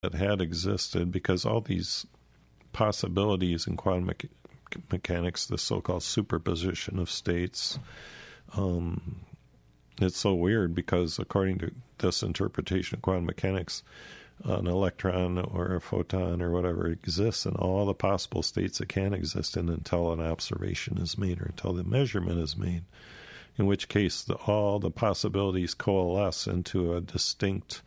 that had existed, because all these possibilities in quantum mechanics, the so-called superposition of states, it's so weird because according to this interpretation of quantum mechanics, an electron or a photon or whatever exists in all the possible states it can exist in until an observation is made or until the measurement is made, in which case all the possibilities coalesce into a distinct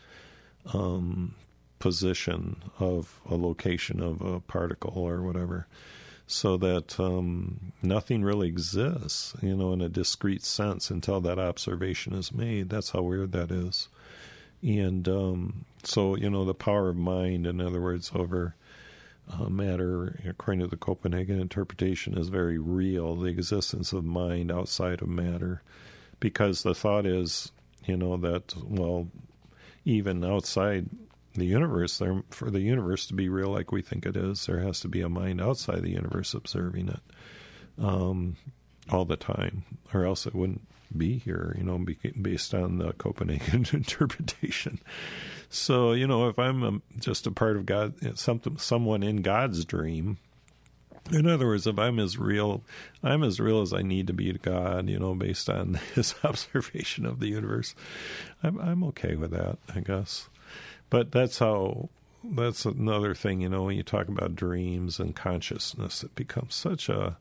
position of a location of a particle or whatever, so that nothing really exists, in a discrete sense until that observation is made. That's how weird that is. And so, the power of mind, in other words, over matter, according to the Copenhagen interpretation, is very real, the existence of mind outside of matter, because the thought is, that, well, even outside the universe, for the universe to be real like we think it is, there has to be a mind outside the universe observing it all the time, or else it wouldn't be here, based on the Copenhagen interpretation. So, if I'm just a part of God, someone in God's dream, in other words, if I'm as real as I need to be to God, based on his observation of the universe, I'm okay with that, I guess. But that's another thing, when you talk about dreams and consciousness, it becomes such a,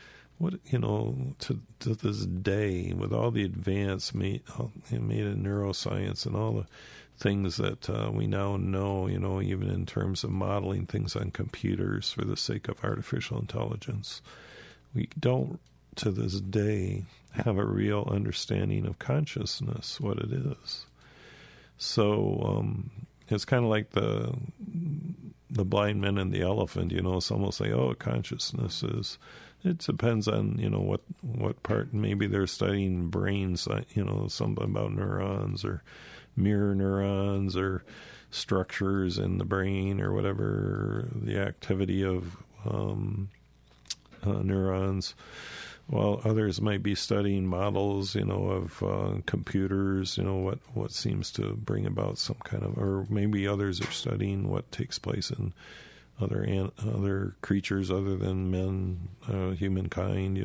to this day, with all the advance made in neuroscience and all the things that we now know, even in terms of modeling things on computers for the sake of artificial intelligence, we don't, to this day, have a real understanding of consciousness, what it is. So it's kind of like the blind man and the elephant. Some will say, "Oh, consciousness is." It depends on what part. Maybe they're studying brains, something about neurons or mirror neurons or structures in the brain or whatever, the activity of neurons. While others might be studying models, of computers, what seems to bring about some kind of, or maybe others are studying what takes place in other creatures other than men, humankind,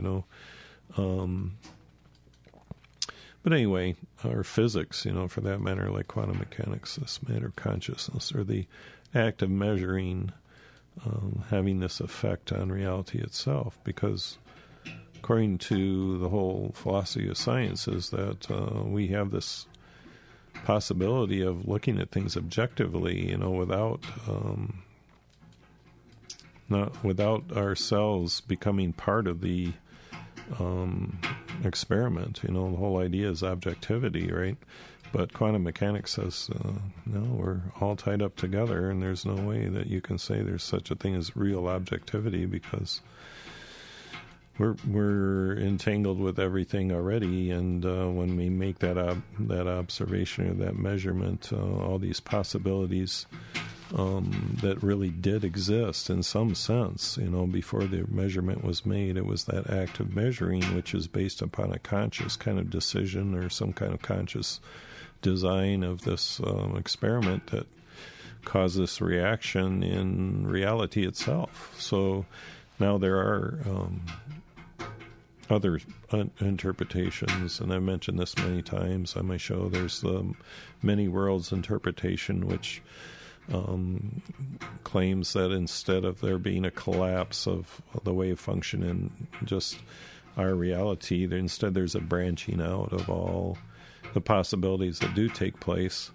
But anyway, or physics, for that matter, like quantum mechanics, this matter consciousness, or the act of measuring, having this effect on reality itself, because according to the whole philosophy of science is that we have this possibility of looking at things objectively, without ourselves becoming part of the experiment. The whole idea is objectivity, right? But quantum mechanics says, no, we're all tied up together, and there's no way that you can say there's such a thing as real objectivity, because we're entangled with everything already, and when we make that observation or that measurement, all these possibilities that really did exist in some sense, before the measurement was made, it was that act of measuring, which is based upon a conscious kind of decision or some kind of conscious design of this experiment that caused this reaction in reality itself. So now there are other interpretations, and I've mentioned this many times on my show. There's the many worlds interpretation, which claims that instead of there being a collapse of the way of function in just our reality, instead there's a branching out of all the possibilities that do take place,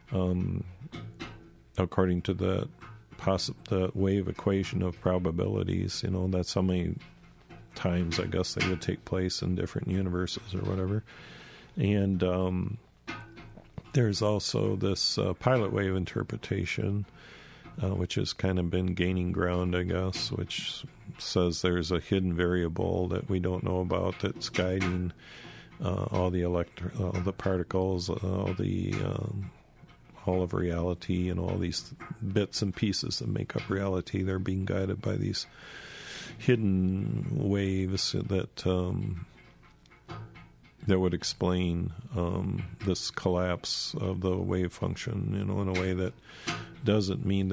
according to the wave equation of probabilities. That's how many times, I guess, they would take place in different universes or whatever. And there's also this pilot wave interpretation, which has kind of been gaining ground, I guess, which says there's a hidden variable that we don't know about that's guiding all the particles, all of reality, and all these bits and pieces that make up reality. They're being guided by these hidden waves that that would explain this collapse of the wave function, in a way that doesn't mean